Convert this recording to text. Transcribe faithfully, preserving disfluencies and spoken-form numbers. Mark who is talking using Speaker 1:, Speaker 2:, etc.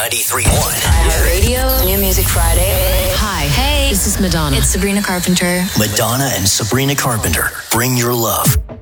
Speaker 1: ninety-three point one.
Speaker 2: iHeartRadio, New Music Friday.
Speaker 3: Hi. Hey, this is Madonna.
Speaker 4: It's Sabrina Carpenter.
Speaker 1: Madonna and Sabrina Carpenter. Bring your love.